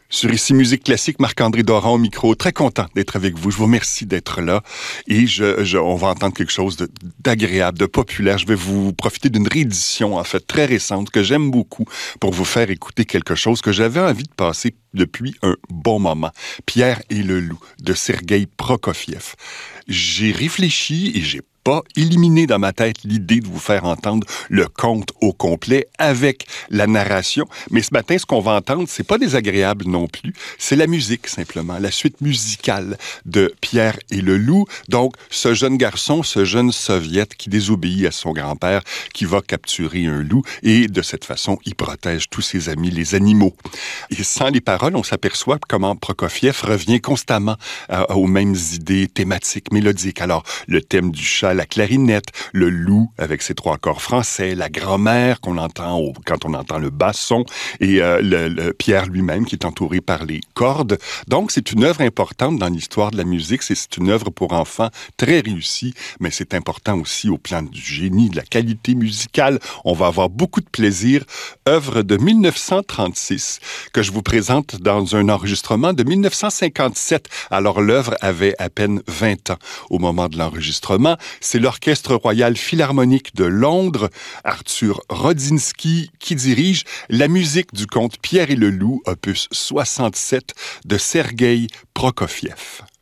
Sur Ici Musique Classique, Marc-André Doran au micro. Très content d'être avec vous. Je vous remercie d'être là. Et on va entendre quelque chose d'agréable, de populaire. Je vais vous profiter d'une réédition, en fait, très récente, que j'aime beaucoup, pour vous faire écouter quelque chose que j'avais envie de passer depuis un bon moment. Pierre et le loup, de Sergueï Prokofiev. J'ai réfléchi et j'ai pas éliminé dans ma tête l'idée de vous faire entendre le conte au complet avec la narration. Mais ce matin, ce qu'on va entendre, c'est pas désagréable non plus. C'est la musique, simplement. La suite musicale de Pierre et le loup. Donc, ce jeune garçon, ce jeune soviète qui désobéit à son grand-père, qui va capturer un loup et de cette façon, il protège tous ses amis, les animaux. Et sans les paroles, on s'aperçoit comment Prokofiev revient constamment aux mêmes idées thématiques, mélodiques. Alors, le thème du chat, la clarinette, le loup avec ses 3 accords français, la grand-mère qu'on entend quand on entend le basson et le Pierre lui-même qui est entouré par les cordes. Donc, c'est une œuvre importante dans l'histoire de la musique. C'est une œuvre pour enfants très réussie, mais c'est important aussi au plan du génie, de la qualité musicale. On va avoir beaucoup de plaisir. Œuvre de 1936 que je vous présente dans un enregistrement de 1957. Alors, l'œuvre avait à peine 20 ans au moment de l'enregistrement. C'est l'Orchestre Royal Philharmonique de Londres, Arthur Rodzinski, qui dirige la musique du conte Pierre et le loup, opus 67 de Sergueï Prokofiev.